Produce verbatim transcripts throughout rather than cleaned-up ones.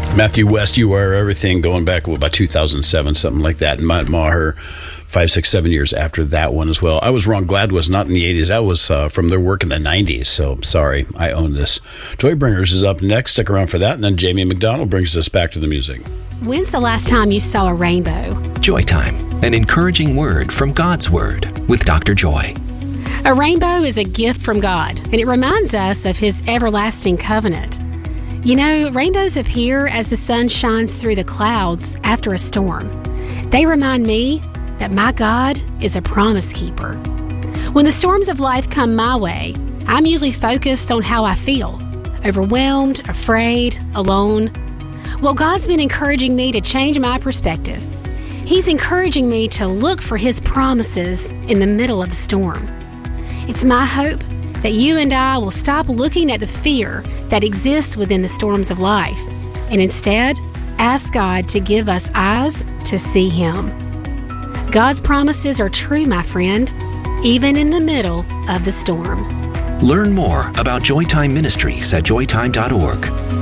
Matthew West, You Are Everything, going back well, about two thousand seven, something like that. And Matt Maher, five, six, seven years after that one as well. I was wrong. Glad was not in the eighties. That was uh, from their work in the nineties. So I'm sorry. I own this. Joy Bringers is up next. Stick around for that. And then Jamie McDonald brings us back to the music. When's the last time you saw a rainbow? Joy Time, an encouraging word from God's Word with Doctor Joy. A rainbow is a gift from God, and it reminds us of His everlasting covenant. You know, rainbows appear as the sun shines through the clouds after a storm. They remind me that my God is a promise keeper. When the storms of life come my way, I'm usually focused on how I feel, overwhelmed, afraid, alone. Well, God's been encouraging me to change my perspective. He's encouraging me to look for His promises in the middle of the storm. It's my hope that you and I will stop looking at the fear that exists within the storms of life and instead ask God to give us eyes to see Him. God's promises are true, my friend, even in the middle of the storm. Learn more about Joytime Ministries at joytime dot org.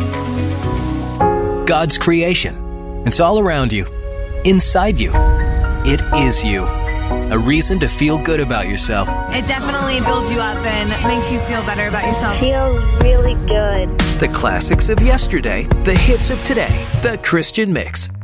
God's creation. It's all around you, inside you. It is you. A reason to feel good about yourself. It definitely builds you up and makes you feel better about yourself. Feels really good. The classics of yesterday, the hits of today, the Christian mix.